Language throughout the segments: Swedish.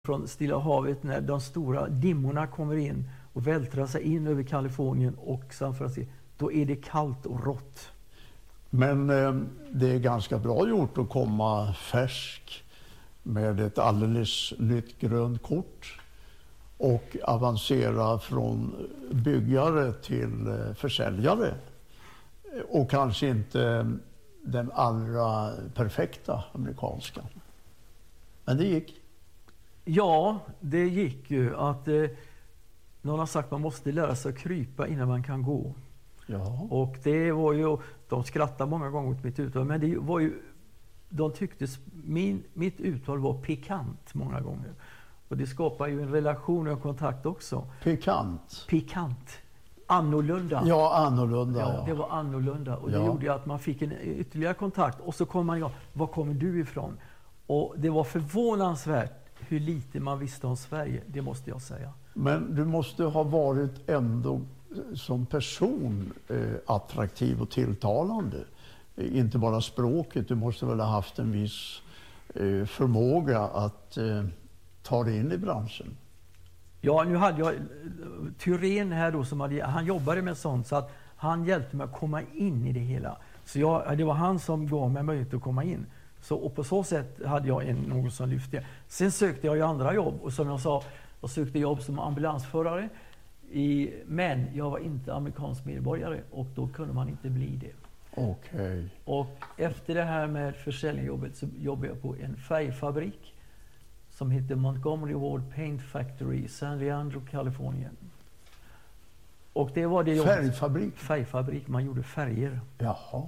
från Stilla havet när de stora dimmorna kommer in och vältrar sig in över Kalifornien och San Francisco, då är det kallt och rått. Men det är ganska bra gjort att komma färsk med ett alldeles nytt grönt kort och avancera från byggare till försäljare. Och kanske inte den allra perfekta amerikanska. Men det gick. Ja, det gick ju att någon har sagt att man måste lära sig att krypa innan man kan gå. Ja. Och det var ju, de skrattade många gånger åt mitt uttal, men det var ju, de tyckte mitt uttal var pikant många gånger. Och det skapar ju en relation och en kontakt också. Pikant? Pikant. Annorlunda. Ja, annorlunda. Ja, det var annorlunda. Och det gjorde ju att man fick en ytterligare kontakt. Och så kom man igång, var kommer du ifrån? Och det var förvånansvärt hur lite man visste om Sverige, det måste jag säga. Men du måste ha varit ändå som person attraktiv och tilltalande. Inte bara språket, du måste väl ha haft en viss förmåga att ta dig in i branschen. Ja, nu hade jag Thyrén här då, han jobbade med sånt, så att han hjälpte mig att komma in i det hela. Så det var han som gav mig möjlighet att komma in. Och på så sätt hade jag någon som lyfte. Sen sökte jag ju andra jobb, och som jag sa, jag sökte jobb som ambulansförare. Men jag var inte amerikansk medborgare, och då kunde man inte bli det. Okej. Och efter det här med försäljningsjobbet så jobbade jag på en färgfabrik som heter Montgomery Ward Paint Factory i San Leandro, Kalifornien. Och det var det jobbet. Färgfabrik? Färgfabrik, man gjorde färger. Jaha.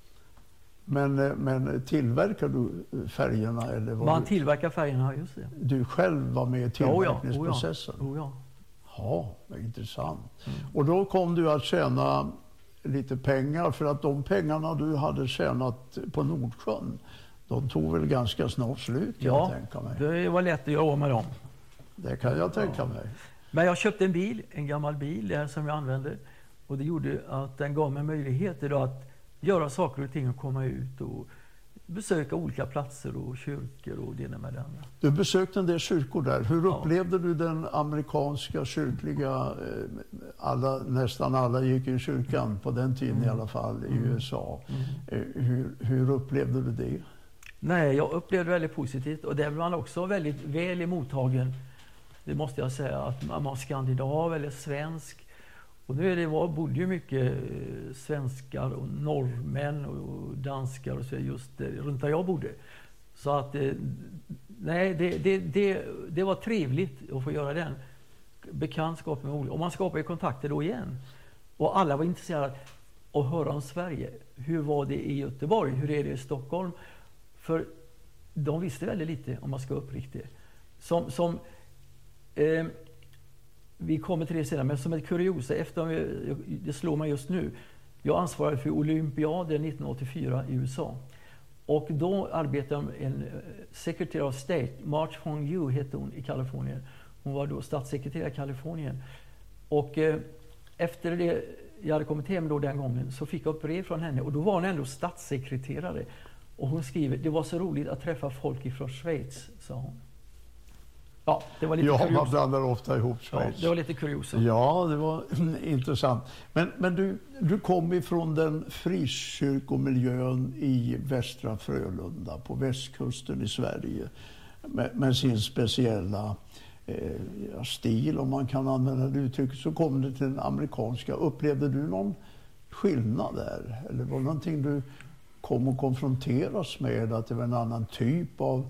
Men tillverkar du färgerna? Eller man tillverkar färgerna, just det. Du själv var med i tillverkningsprocessen? Ja. Ja, vad intressant. Och då kom du att tjäna lite pengar, för att de pengarna du hade tjänat på Nordsjön, de tog väl ganska snart slut, kan jag tänka mig. Det var lätt att göra av med dem. Det kan jag tänka mig. Men jag köpte en gammal bil där som jag använde, och det gjorde att den gav mig möjligheter då att göra saker och ting och komma ut och besöka olika platser och kyrkor och det med den. Du besökte en del kyrkor där. Hur upplevde du den amerikanska kyrkliga, nästan alla gick i kyrkan på den tiden i alla fall i USA. Hur upplevde du det? Nej, jag upplevde det väldigt positivt, och där var man också väldigt väl emottagen. Det måste jag säga, att man var skandinav eller svensk. Och nu bodde ju mycket svenskar och norrmän och danskar och så just runt där jag bodde. Så att nej, det var trevligt att få göra den bekantskap med olika. Och man skapade ju kontakter då igen. Och alla var intresserade att höra om Sverige. Hur var det i Göteborg? Hur är det i Stockholm? För de visste väldigt lite, om man ska uppriktig. Vi kommer till det sedan, men som ett kuriosa, det slår mig just nu. Jag ansvarade för olympiaden 1984 i USA. Och då arbetade en Secretary of State, March Hong-Yu hette hon, i Kalifornien. Hon var då statssekreterare i Kalifornien. Och efter det jag hade kommit hem då den gången, så fick jag ett brev från henne. Och då var hon ändå statssekreterare. Och hon skriver, det var så roligt att träffa folk ifrån Schweiz, sa hon. Ja, det var lite kuriosa. Man blandar ofta ihop Schweiz. Ja, det var lite kuriosa. Ja, det var intressant. Men du kom ifrån den frikyrkomiljön i västra Frölunda på västkusten i Sverige med sin speciella stil, om man kan använda det uttrycket. Så kom du till den amerikanska. Upplevde du någon skillnad där? Eller var det någonting du kom och konfronteras med, att det var en annan typ av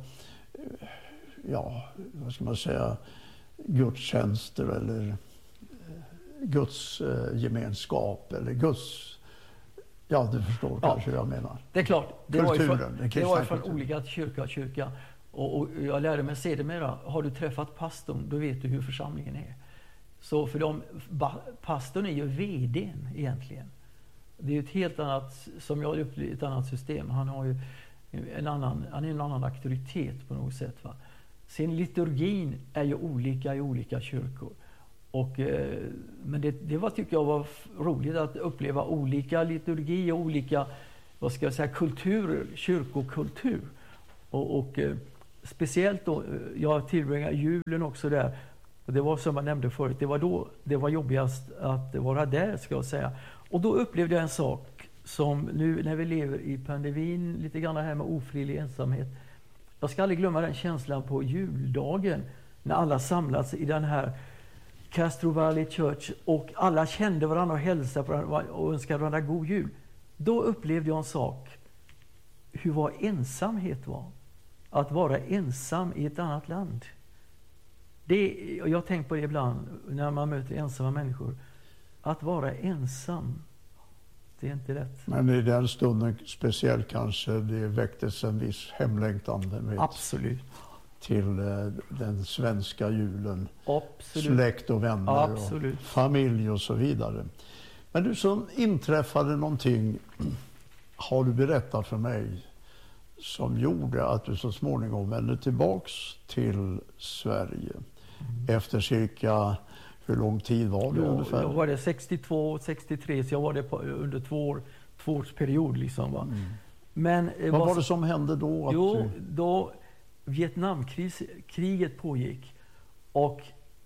vad ska man säga, gudstjänster eller Guds gemenskap eller Guds, du förstår kanske vad jag menar. Det är klart, det var ju från kulturen. olika kyrka. Och jag lärde mig sedermera, har du träffat pastorn, då vet du hur församlingen är. Så för pastorn är ju vdn egentligen. Det är ju ett helt annat, som jag upplevde, ett annat system. Han har ju en annan auktoritet på något sätt, va. Sen liturgin är ju olika i olika kyrkor. Men det tycker jag var roligt att uppleva olika liturgi och olika, kulturer, kyrkokultur. Och speciellt då, jag tillbringar julen också där. Och det var som jag nämnde förut, det var då det var jobbigast att vara där, ska jag säga. Och då upplevde jag en sak som nu när vi lever i pandemin, lite grann här med ofrivillig ensamhet. Jag ska aldrig glömma den känslan på juldagen när alla samlats i den här Castro Valley Church och alla kände varandra och hälsade på varandra och önskade varandra god jul. Då upplevde jag en sak, hur vad ensamhet var. Att vara ensam i ett annat land. Jag har tänkt på det ibland när man möter ensamma människor. Att vara ensam, det är inte lätt. Men i den stunden speciellt kanske det väcktes en viss hemlängtan. Absolut. Till den svenska julen. Absolut. Släkt och vänner Absolut. Och familj och så vidare. Men du, som inträffade någonting, har du berättat för mig, som gjorde att du så småningom vände tillbaks till Sverige. Efter cirka, hur lång tid var det ungefär? Jag var det 62, 63, så jag var det under tvåårsperiod liksom, va. Men vad var det som hände då? Då Vietnamkriget pågick och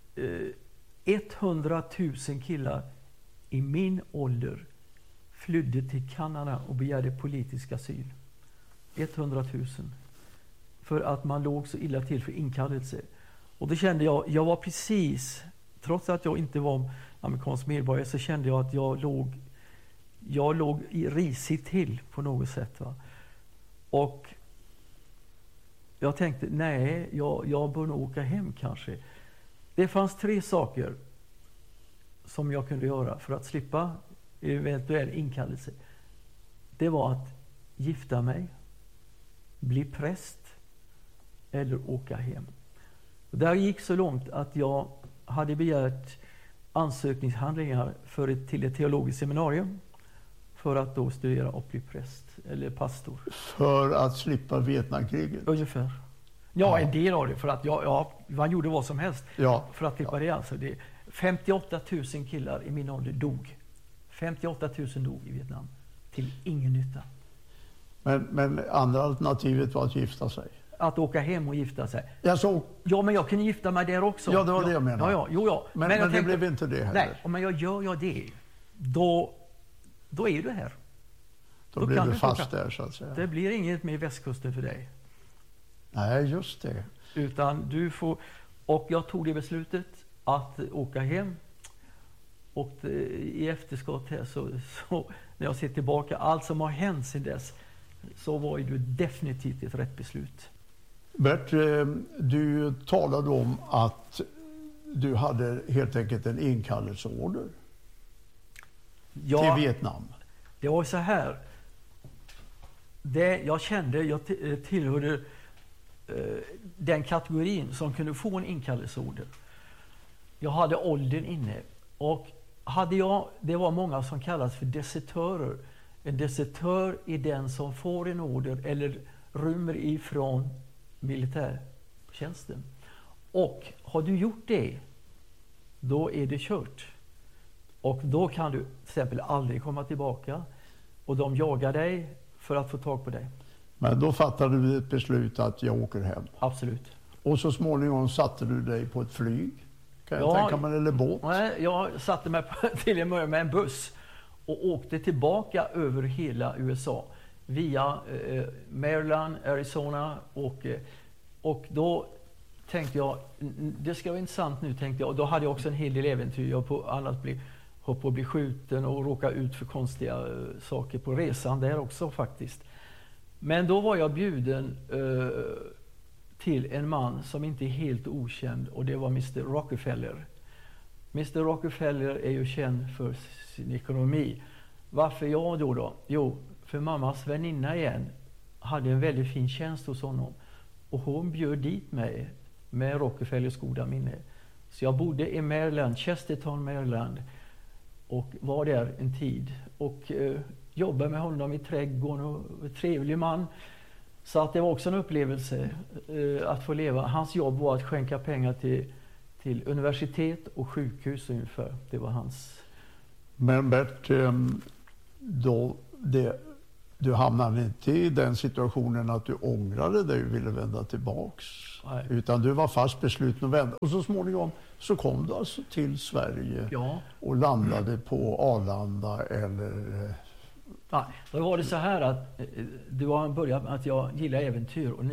100 000 killar i min ålder flydde till Kanada och begärde politisk asyl. 100 000. För att man låg så illa till för inkallelse. Och då kände jag var precis, trots att jag inte var amerikansk medborgare, så kände jag att jag låg risigt till på något sätt, va. Och jag tänkte, nej, jag bör nog åka hem kanske. Det fanns 3 saker som jag kunde göra för att slippa eventuell inkallelse. Det var att gifta mig, bli präst eller åka hem. Och det gick så långt att jag hade begärt ansökningshandlingar till ett teologiskt seminarium för att då studera och bli präst eller pastor. För att slippa Vietnamkriget? Ungefär. Ja, en del av det. För att man gjorde vad som helst för att slippa det. Alltså 58 000 killar i min ålder dog. 58 000 dog i Vietnam. Till ingen nytta. Men andra alternativet var att gifta sig? Att åka hem och gifta sig. Ja, men jag kunde gifta mig där också. Ja, det var det jag menade. Ja. Men det tänkte, blev inte det heller. Nej, men gör jag det, då är du här. Då blir du fast där, så att säga. Det blir inget med västkusten för dig. Nej, just det. Utan du får... Och jag tog det beslutet att åka hem. Och i efterskott här så när jag ser tillbaka allt som har hänt sedan dess, så var ju definitivt ett rätt beslut. Bert, du talade om att du hade helt enkelt en inkallelseorder till Vietnam. Det var så här. Jag tillhörde den kategorin som kunde få en inkallelseorder. Jag hade åldern inne. Och det var många som kallas för desertörer. En desertör är den som får en order eller rymmer ifrån militärtjänsten. Och har du gjort det, då är det kört. Och då kan du till exempel aldrig komma tillbaka. Och de jagar dig för att få tag på dig. Men då fattade du ett beslut att jag åker hem? Absolut. Och så småningom satte du dig på ett flyg? Kan jag tänka mig, eller båt? Nej, jag satte mig till en början med en buss och åkte tillbaka över hela USA via Maryland, Arizona och då tänkte jag, det ska vara intressant nu, tänkte jag. Och då hade jag också en hel del äventyr. Jag höll på att bli skjuten och råka ut för konstiga saker på resan där också faktiskt. Men då var jag bjuden till en man som inte är helt okänd, och det var Mr. Rockefeller. Mr. Rockefeller är ju känd för sin ekonomi. Varför jag då? Jo, för mammas väninna igen hade en väldigt fin tjänst hos honom. Och hon bjöd dit mig med Rockefellers goda minne. Så jag bodde i Maryland, Chestertown, Maryland, och var där en tid. Och jobbade med honom i trädgården, och en trevlig man. Så att det var också en upplevelse att få leva. Hans jobb var att skänka pengar till universitet och sjukhus ungefär. Det var hans. Men Bert, du hamnade inte i den situationen att du ångrade dig och ville vända tillbaks. Nej. Utan du var fast besluten att vända. Och så småningom så kom du alltså till Sverige och landade på Arlanda eller... Ja, då var det så här att det var en början att jag gillar äventyr och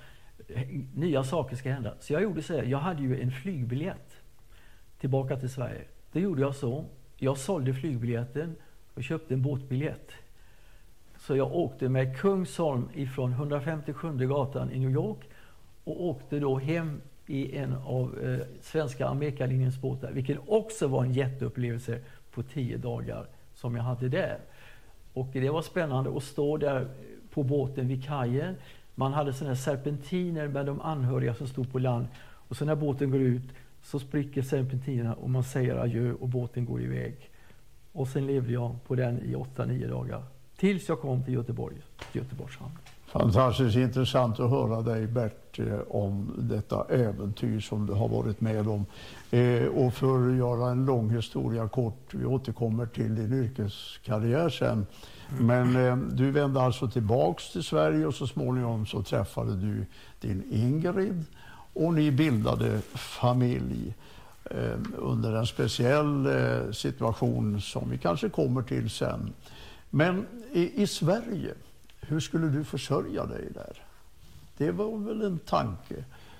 nya saker ska hända. Så jag gjorde så här, jag hade ju en flygbiljett tillbaka till Sverige. Det gjorde jag så. Jag sålde flygbiljetten och köpte en båtbiljett. Så jag åkte med Kungsholm ifrån 157 gatan i New York och åkte då hem i en av svenska Amerikalinjens båtar, vilket också var en jätteupplevelse på 10 dagar som jag hade där. Och det var spännande att stå där på båten vid kajen. Man hade såna här serpentiner med de anhöriga som stod på land. Och så när båten går ut så spricker serpentinerna och man säger adjö och båten går iväg. Och sen levde jag på den i 8-9 dagar. Tills jag kom till Göteborgs hamn. Fantastiskt intressant att höra dig, Bert, om detta äventyr som du har varit med om. Och för att göra en lång historia kort, vi återkommer till din yrkeskarriär sen. Men du vände alltså tillbaks till Sverige och så småningom så träffade du din Ingrid och ni bildade familj under en speciell situation som vi kanske kommer till sen. Men i Sverige, hur skulle du försörja dig där? Det var väl en tanke.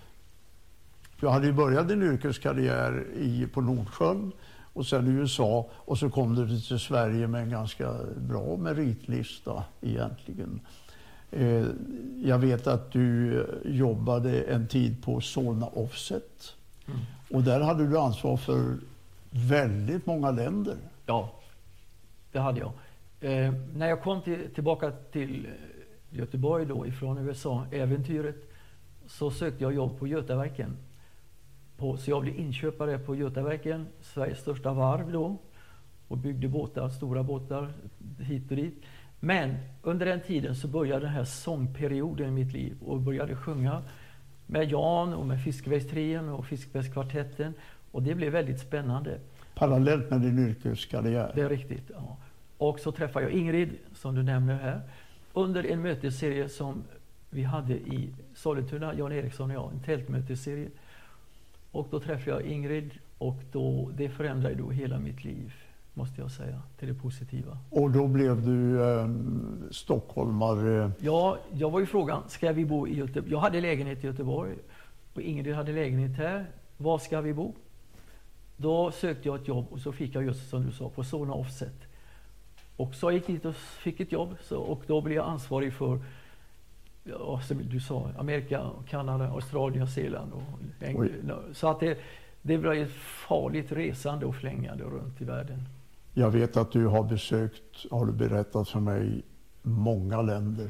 Du hade ju börjat din yrkeskarriär på Nordsjön och sen i USA och så kom du till Sverige med en ganska bra meritlista egentligen. Jag vet att du jobbade en tid på Solna Offset och där hade du ansvar för väldigt många länder. Ja, det hade jag. När jag kom tillbaka till Göteborg då ifrån USA-äventyret så sökte jag jobb på Götaverken. Så jag blev inköpare på Götaverken, Sveriges största varv då, och byggde båtar, stora båtar hit och dit. Men under den tiden så började den här sångperioden i mitt liv och började sjunga med Jan och med Fiskevägstrien och Fiskevägskvartetten och det blev väldigt spännande. Parallellt med din yrkeskarriär? Det är riktigt, ja. Och så träffade jag Ingrid, som du nämner här, under en mötesserie som vi hade i Sollentuna, Jan Eriksson och jag, en tältmötesserie. Och då träffade jag Ingrid och det förändrade då hela mitt liv, måste jag säga, till det positiva. Och då blev du stockholmare? Ja, jag var ju frågan, ska vi bo i Göteborg? Jag hade lägenhet i Göteborg och Ingrid hade lägenhet här. Var ska vi bo? Då sökte jag ett jobb och så fick jag just som du sa på Solna Offset. Och så gick jag dit och fick ett jobb och då blev jag ansvarig för, ja, som du sa, Amerika, Kanada, Australien, Zeeland och England. Så att det blev ett farligt resande och flängande runt i världen. Jag vet att du har besökt, har du berättat för mig, många länder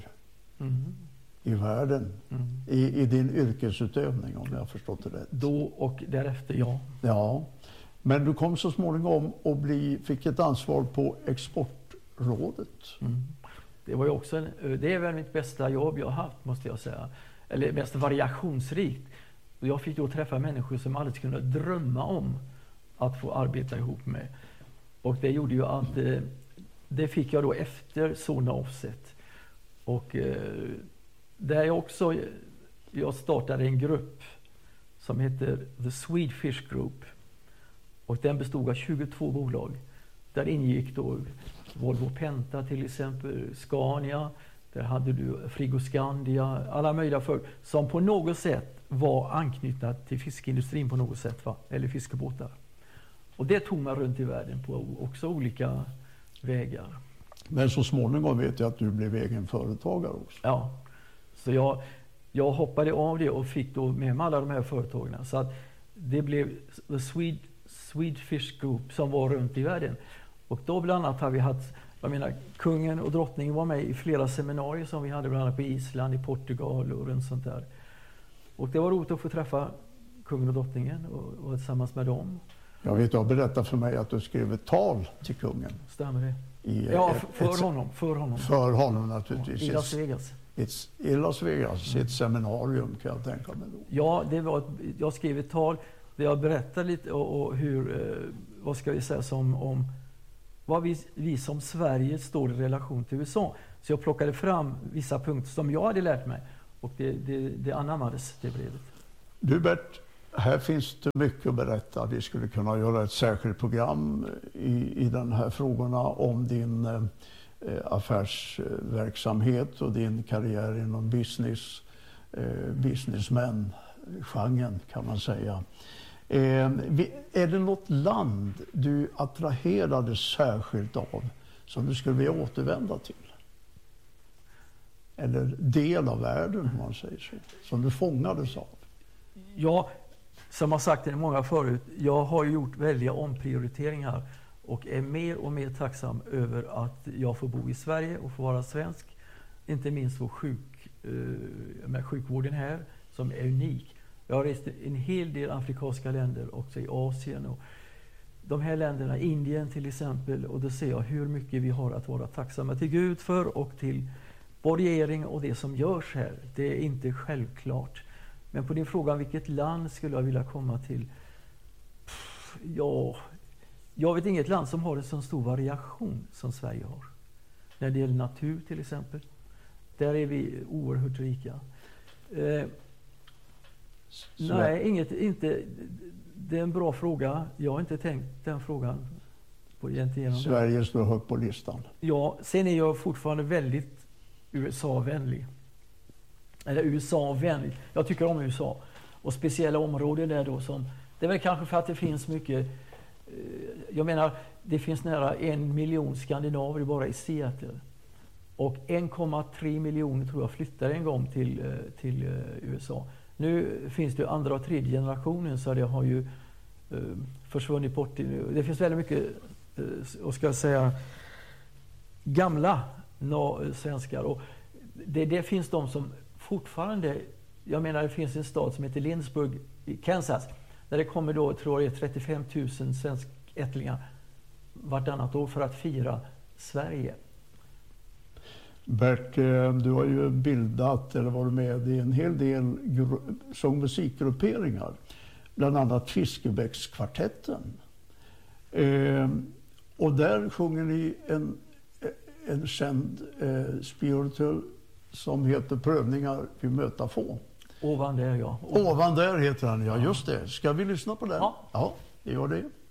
i världen. I din yrkesutövning, om jag har förstått det rätt. Då och därefter, ja. Ja, men du kom så småningom och fick ett ansvar på Exportrådet. Det var ju också det är väl mitt bästa jobb jag har haft, måste jag säga. Eller mest variationsrikt. Och jag fick då träffa människor som aldrig kunde drömma om att få arbeta ihop med. Och det gjorde ju att det fick jag då efter Solna Offset. Och där jag startade en grupp som heter The Swedish Group. Och den bestod av 22 bolag. Där ingick då Volvo Penta till exempel, Scania, där hade du Frigoscandia, alla möjliga som på något sätt var anknutna till fiskeindustrin på något sätt, eller fiskebåtar. Och det tog man runt i världen på också olika vägar. Men så småningom vet jag att du blev egen företagare också. Ja, så jag hoppade av det och fick då med mig alla de här företagen. Så att det blev The Swedish Group som var runt i världen. Och då bland annat har vi haft, kungen och drottningen var med i flera seminarier som vi hade bland annat på Island, i Portugal och runt sånt där. Och det var roligt att få träffa kungen och drottningen och vara tillsammans med dem. Jag vet, du har berättat för mig att du skrev ett tal till kungen. Stämmer det? Ja, för honom. För honom naturligtvis. I Las Vegas. I Las Vegas, ett seminarium kan jag tänka mig då. Ja, jag skrev ett tal där jag berättade lite och hur, vad ska vi säga, om vad vi som Sverige står i relation till USA. Så jag plockade fram vissa punkter som jag hade lärt mig och det anammades, det brevet. Du Bert, här finns det mycket att berätta. Vi skulle kunna göra ett särskilt program i den här frågorna om din affärsverksamhet och din karriär inom businessman-genren kan man säga. Är det något land du attraherades särskilt av som du skulle vilja återvända till? Eller del av världen, om man säger så, som du fångades av? Ja, som jag sagt till många förut, jag har gjort väldiga omprioriteringar och är mer och mer tacksam över att jag får bo i Sverige och få vara svensk. Inte minst vår sjukvården här, som är unik. Jag har rest i en hel del afrikanska länder, också i Asien och de här länderna, Indien till exempel, och då ser jag hur mycket vi har att vara tacksamma till Gud för och till vår regering och det som görs här. Det är inte självklart. Men på din fråga vilket land skulle jag vilja komma till? Ja, jag vet inget land som har en så stor variation som Sverige har. När det gäller natur till exempel. Där är vi oerhört rika. Nej, inte. Det är en bra fråga. Jag har inte tänkt den frågan på egentligen. Sverige står högt på listan. Ja, sen är jag fortfarande väldigt USA-vänlig. Eller USA-vänlig. Jag tycker om USA. Och speciella områden där då som... Det är väl kanske för att det finns mycket... Jag menar, det finns nära 1 miljon skandinaver bara i Seattle. Och 1,3 miljoner tror jag flyttade en gång till USA. Nu finns det andra och tredje generationen så det har ju försvunnit bort. Det finns väldigt mycket, och ska jag säga, gamla svenskar. Och det finns de som fortfarande, jag menar det finns en stad som heter Lynchburg i Kansas. Där det kommer då, tror jag, 35 000 svenskättlingar vartannat år för att fira Sverige. Bert, du har ju bildat eller varit med i en hel del sång- och musikgrupperingar. Bland annat Fiskebäckskvartetten. Och där sjunger ni en känd spiritual som heter Prövningar vi möta få. Ovan där, ja. Ovan där heter han, ja, just det. Ska vi lyssna på den? Ja. Ja, det gör det.